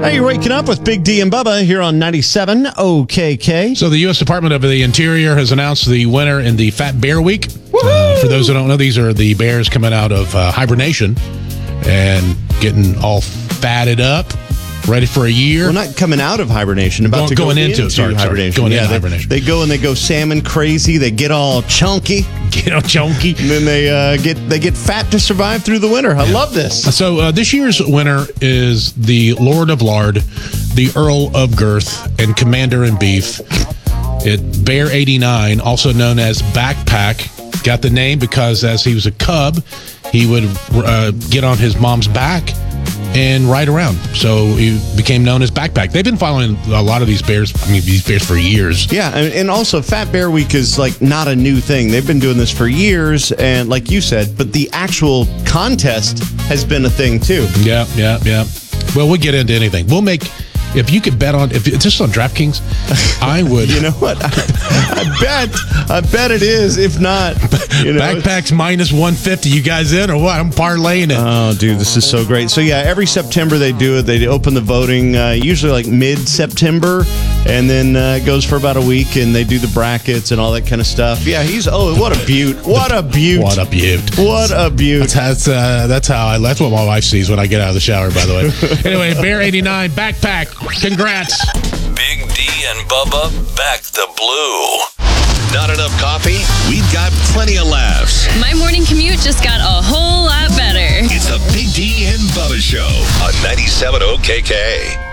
Hey, you're waking up with Big D and Bubba here on 97 OKK. So the U.S. Department of the Interior has announced the winner in the Fat Bear Week. For those who don't know, these are the bears coming out of hibernation and getting all fatted up, ready for a year. We're not coming out of hibernation, going into hibernation. Going into hibernation. They go and they go salmon crazy. They get all chunky. Get chunky. And then they get fat to survive through the winter. I love this. So this year's winner is the Lord of Lard, the Earl of Girth, and Commander in Beef. Bear 89, also known as Backpack, got the name because as he was a cub, he would get on his mom's back and ride around. So he became known as Backpack. They've been following a lot of these bears for years. Yeah, and also Fat Bear Week is like not a new thing. They've been doing this for years, and like you said, but the actual contest has been a thing too. Yeah. Well, we'll get into anything. We'll make... If you could bet on, if it's just on DraftKings, I would. You know what? I bet it is. If not, Backpacks minus 150. You guys in or what? I'm parlaying it. Oh, dude, this is so great. So yeah, every September they do it. They open the voting usually like mid-September, and then it goes for about a week, and they do the brackets and all that kind of stuff. Yeah, what a beaut. What a beaut. What a beaut. What a beaut. That's what my wife sees when I get out of the shower, by the way. Anyway, Bear 89, Backpack. Congrats. Big D and Bubba back the blue. Not enough coffee? We've got plenty of laughs. My morning commute just got a whole lot better. It's the Big D and Bubba Show on 97 OKK.